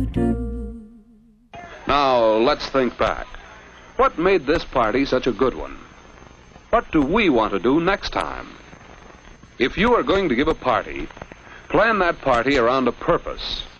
Now, let's think back. What made this party such a good one? What do we want to do next time? If you are going to give a party, plan that party around a purpose